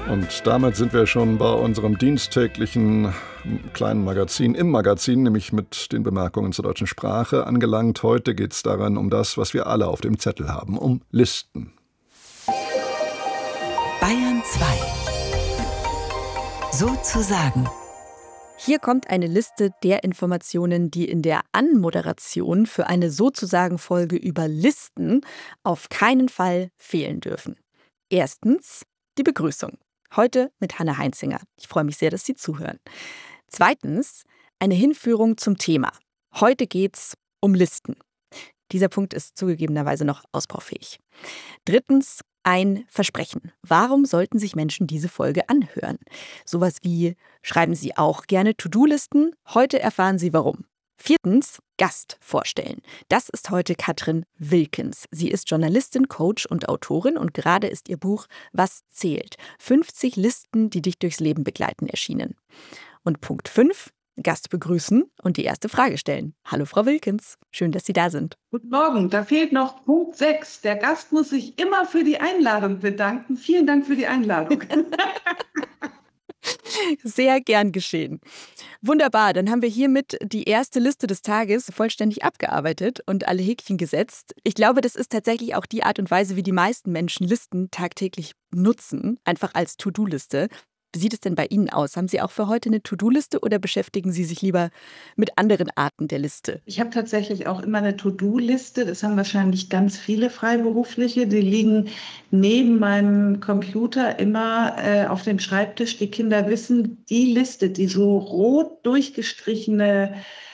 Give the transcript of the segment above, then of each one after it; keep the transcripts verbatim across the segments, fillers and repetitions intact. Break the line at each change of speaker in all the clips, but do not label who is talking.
Und damit sind wir schon bei unserem diensttäglichen kleinen Magazin im Magazin, nämlich mit den Bemerkungen zur deutschen Sprache angelangt. Heute geht es daran um das, was wir alle auf dem Zettel haben, um Listen.
Bayern zwei. Sozusagen.
Hier kommt eine Liste der Informationen, die in der Anmoderation für eine Sozusagen-Folge über Listen auf keinen Fall fehlen dürfen. Erstens die Begrüßung. Heute mit Hanne Heinzinger. Ich freue mich sehr, dass Sie zuhören. Zweitens eine Hinführung zum Thema. Heute geht's um Listen. Dieser Punkt ist zugegebenerweise noch ausbaufähig. Drittens ein Versprechen. Warum sollten sich Menschen diese Folge anhören? Sowas wie, schreiben Sie auch gerne To-Do-Listen? Heute erfahren Sie warum. Viertens, Gast vorstellen. Das ist heute Katrin Wilkens. Sie ist Journalistin, Coach und Autorin und gerade ist ihr Buch Was zählt? fünfzig Listen, die dich durchs Leben begleiten, erschienen. Und Punkt fünf, Gast begrüßen und die erste Frage stellen. Hallo Frau Wilkens, schön, dass Sie da sind.
Guten Morgen, da fehlt noch Punkt sechs. Der Gast muss sich immer für die Einladung bedanken. Vielen Dank für die Einladung.
Sehr gern geschehen. Wunderbar, dann haben wir hiermit die erste Liste des Tages vollständig abgearbeitet und alle Häkchen gesetzt. Ich glaube, das ist tatsächlich auch die Art und Weise, wie die meisten Menschen Listen tagtäglich nutzen, einfach als To-Do-Liste. Wie sieht es denn bei Ihnen aus? Haben Sie auch für heute eine To-Do-Liste oder beschäftigen Sie sich lieber mit anderen Arten der Liste?
Ich habe tatsächlich auch immer eine To-Do-Liste. Das haben wahrscheinlich ganz viele Freiberufliche. Die liegen neben meinem Computer immer äh, auf dem Schreibtisch. Die Kinder wissen, die Liste, die so rot durchgestrichene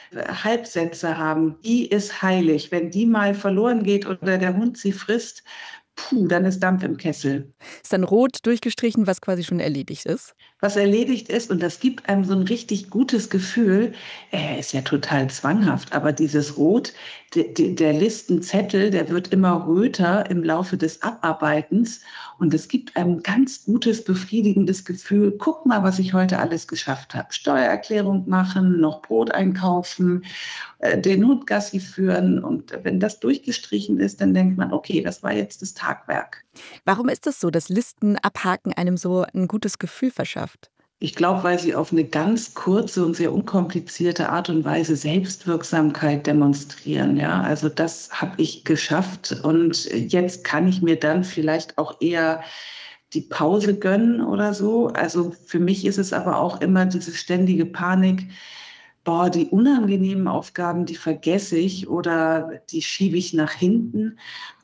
Halbsätze haben, die ist heilig. Wenn die mal verloren geht oder der Hund sie frisst, puh, dann ist Dampf im Kessel.
Ist dann rot durchgestrichen, was quasi schon erledigt ist?
Was erledigt ist, und das gibt einem so ein richtig gutes Gefühl, er ist ja total zwanghaft, aber dieses Rot, de, de, der Listenzettel, der wird immer röter im Laufe des Abarbeitens und es gibt einem ganz gutes, befriedigendes Gefühl, guck mal, was ich heute alles geschafft habe. Steuererklärung machen, noch Brot einkaufen, äh, den Hund Gassi führen und wenn das durchgestrichen ist, dann denkt man, okay, das war jetzt das Tagwerk.
Warum ist es so, dass Listen abhaken einem so ein gutes Gefühl verschafft?
Ich glaube, weil sie auf eine ganz kurze und sehr unkomplizierte Art und Weise Selbstwirksamkeit demonstrieren. Ja, also das habe ich geschafft und jetzt kann ich mir dann vielleicht auch eher die Pause gönnen oder so. Also für mich ist es aber auch immer diese ständige Panik, boah, die unangenehmen Aufgaben, die vergesse ich oder die schiebe ich nach hinten.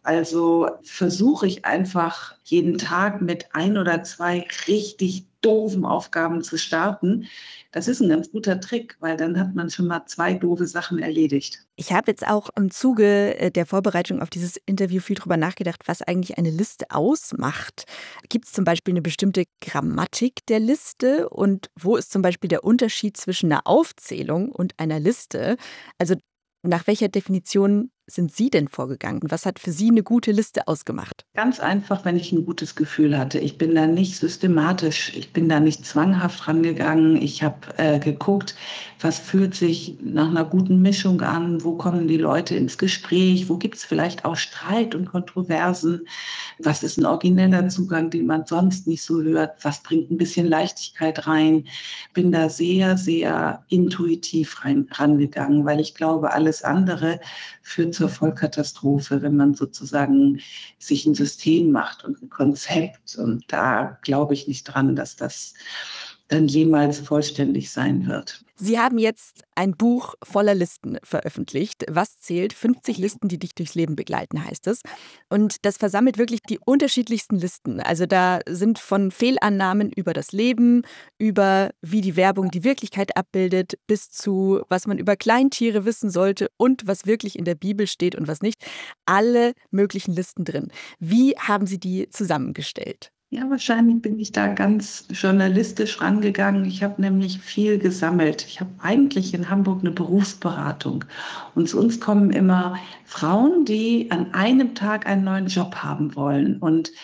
Also versuche ich einfach jeden Tag mit ein oder zwei richtig doofen Aufgaben zu starten. Das ist ein ganz guter Trick, weil dann hat man schon mal zwei doofe Sachen erledigt.
Ich habe jetzt auch im Zuge der Vorbereitung auf dieses Interview viel drüber nachgedacht, was eigentlich eine Liste ausmacht. Gibt es zum Beispiel eine bestimmte Grammatik der Liste und wo ist zum Beispiel der Unterschied zwischen einer Aufzählung und einer Liste? Also nach welcher Definition sind Sie denn vorgegangen? Was hat für Sie eine gute Liste ausgemacht?
Ganz einfach, wenn ich ein gutes Gefühl hatte. Ich bin da nicht systematisch, ich bin da nicht zwanghaft rangegangen. Ich habe äh, geguckt, was fühlt sich nach einer guten Mischung an, wo kommen die Leute ins Gespräch, wo gibt es vielleicht auch Streit und Kontroversen, was ist ein origineller Zugang, den man sonst nicht so hört, was bringt ein bisschen Leichtigkeit rein. Bin da sehr, sehr intuitiv rein, rangegangen, weil ich glaube, alles andere führt zur Vollkatastrophe, wenn man sozusagen sich ein System macht und ein Konzept. Und da glaube ich nicht dran, dass das dann jemals vollständig sein wird.
Sie haben jetzt ein Buch voller Listen veröffentlicht. Was zählt? fünfzig Listen, die dich durchs Leben begleiten, heißt es. Und das versammelt wirklich die unterschiedlichsten Listen. Also da sind von Fehlannahmen über das Leben, über wie die Werbung die Wirklichkeit abbildet, bis zu was man über Kleintiere wissen sollte und was wirklich in der Bibel steht und was nicht. Alle möglichen Listen drin. Wie haben Sie die zusammengestellt?
Ja, wahrscheinlich bin ich da ganz journalistisch rangegangen. Ich habe nämlich viel gesammelt. Ich habe eigentlich in Hamburg eine Berufsberatung. Und zu uns kommen immer Frauen, die an einem Tag einen neuen Job haben wollen. Und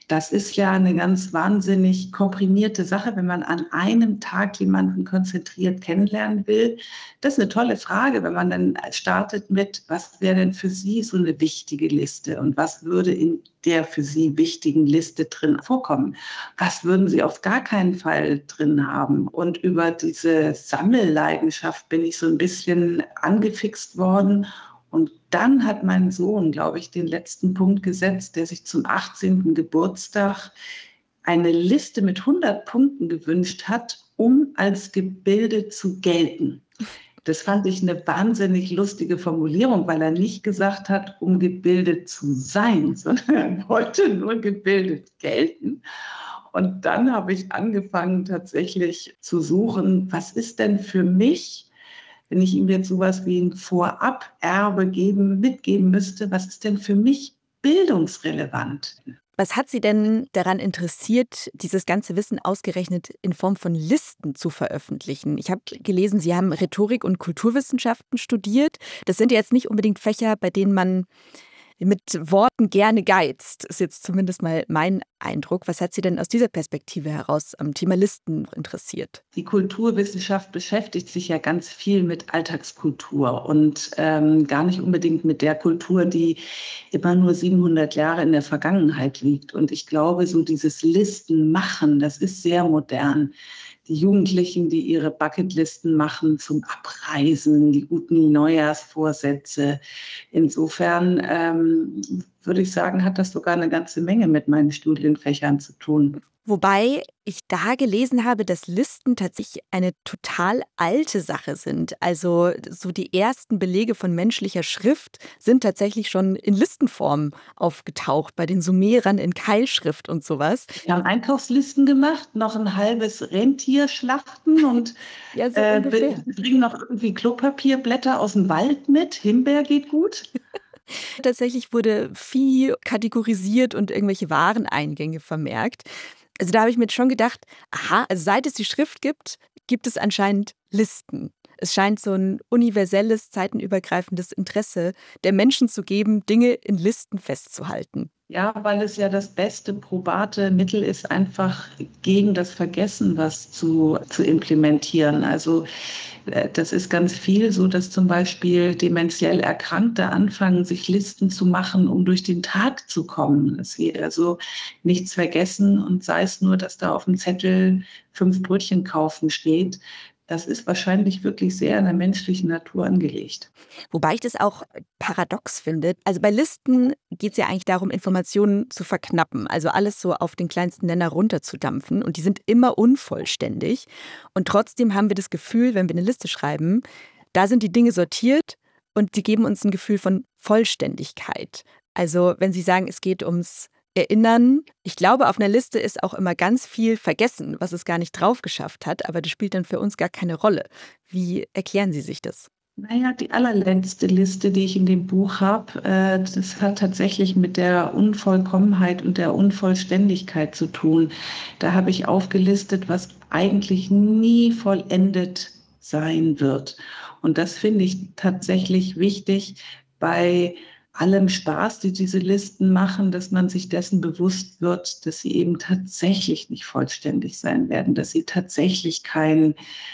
Das ist ja eine ganz wahnsinnig komprimierte Sache, wenn man an einem Tag jemanden konzentriert kennenlernen will. Das ist eine tolle Frage, wenn man dann startet mit, was wäre denn für Sie so eine wichtige Liste und was würde in der für Sie wichtigen Liste drin vorkommen? Was würden Sie auf gar keinen Fall drin haben? Und über diese Sammelleidenschaft bin ich so ein bisschen angefixt worden. Und dann hat mein Sohn, glaube ich, den letzten Punkt gesetzt, der sich zum achtzehnten Geburtstag eine Liste mit hundert Punkten gewünscht hat, um als gebildet zu gelten. Das fand ich eine wahnsinnig lustige Formulierung, weil er nicht gesagt hat, um gebildet zu sein, sondern er wollte nur gebildet gelten. Und dann habe ich angefangen, tatsächlich zu suchen, was ist denn für mich, wenn ich ihm jetzt sowas wie ein Vorab-Erbe geben, mitgeben müsste, was ist denn für mich bildungsrelevant?
Was hat Sie denn daran interessiert, dieses ganze Wissen ausgerechnet in Form von Listen zu veröffentlichen? Ich habe gelesen, Sie haben Rhetorik und Kulturwissenschaften studiert. Das sind ja jetzt nicht unbedingt Fächer, bei denen man mit Worten gerne geizt, ist jetzt zumindest mal mein Eindruck. Was hat Sie denn aus dieser Perspektive heraus am Thema Listen interessiert?
Die Kulturwissenschaft beschäftigt sich ja ganz viel mit Alltagskultur und ähm, gar nicht unbedingt mit der Kultur, die immer nur siebenhundert Jahre in der Vergangenheit liegt. Und ich glaube, so dieses Listenmachen, das ist sehr modern. Die Jugendlichen, die ihre Bucketlisten machen zum Abreisen, die guten Neujahrsvorsätze. Insofern ähm, würde ich sagen, hat das sogar eine ganze Menge mit meinen Studienfächern zu tun.
Wobei ich da gelesen habe, dass Listen tatsächlich eine total alte Sache sind. Also so die ersten Belege von menschlicher Schrift sind tatsächlich schon in Listenform aufgetaucht, bei den Sumerern in Keilschrift und sowas.
Wir haben Einkaufslisten gemacht, noch ein halbes Rentier schlachten und
Ja, so
äh,
ungefähr.
bringen noch irgendwie Klopapierblätter aus dem Wald mit. Himbeer geht gut.
Tatsächlich wurde Vieh kategorisiert und irgendwelche Wareneingänge vermerkt. Also da habe ich mir schon gedacht, aha, also seit es die Schrift gibt, gibt es anscheinend Listen. Es scheint so ein universelles, zeitenübergreifendes Interesse der Menschen zu geben, Dinge in Listen festzuhalten.
Ja, weil es ja das beste probate Mittel ist, einfach gegen das Vergessen was zu, zu implementieren. Also äh, das ist ganz viel so, dass zum Beispiel dementiell Erkrankte anfangen, sich Listen zu machen, um durch den Tag zu kommen. Dass sie also nichts vergessen und sei es nur, dass da auf dem Zettel fünf Brötchen kaufen steht. Das ist wahrscheinlich wirklich sehr in der menschlichen Natur angelegt.
Wobei ich das auch paradox finde. Also bei Listen geht es ja eigentlich darum, Informationen zu verknappen. Also alles so auf den kleinsten Nenner runterzudampfen. Und die sind immer unvollständig. Und trotzdem haben wir das Gefühl, wenn wir eine Liste schreiben, da sind die Dinge sortiert und sie geben uns ein Gefühl von Vollständigkeit. Also wenn Sie sagen, es geht ums Erinnern. Ich glaube, auf einer Liste ist auch immer ganz viel vergessen, was es gar nicht drauf geschafft hat, aber das spielt dann für uns gar keine Rolle. Wie erklären Sie sich das?
Naja, die allerletzte Liste, die ich in dem Buch habe, äh, das hat tatsächlich mit der Unvollkommenheit und der Unvollständigkeit zu tun. Da habe ich aufgelistet, was eigentlich nie vollendet sein wird. Und das finde ich tatsächlich wichtig bei allem Spaß, die diese Listen machen, dass man sich dessen bewusst wird, dass sie eben tatsächlich nicht vollständig sein werden, dass sie tatsächlich kein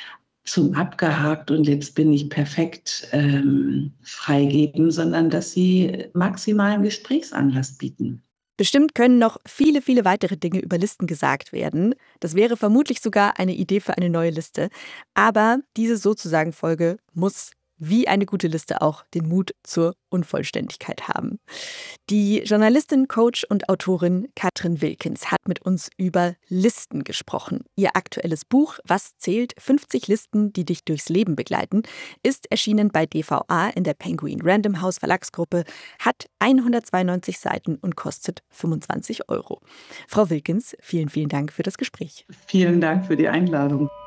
zum abgehakt und jetzt bin ich perfekt ähm, freigeben, sondern dass sie maximalen Gesprächsanlass bieten.
Bestimmt können noch viele, viele weitere Dinge über Listen gesagt werden. Das wäre vermutlich sogar eine Idee für eine neue Liste. Aber diese sozusagen Folge muss wie eine gute Liste auch den Mut zur Unvollständigkeit haben. Die Journalistin, Coach und Autorin Katrin Wilkens hat mit uns über Listen gesprochen. Ihr aktuelles Buch Was zählt? fünfzig Listen, die dich durchs Leben begleiten, ist erschienen bei D V A in der Penguin Random House Verlagsgruppe, hat hundertzweiundneunzig Seiten und kostet fünfundzwanzig Euro. Frau Wilkens, vielen, vielen Dank für das Gespräch.
Vielen Dank für die Einladung.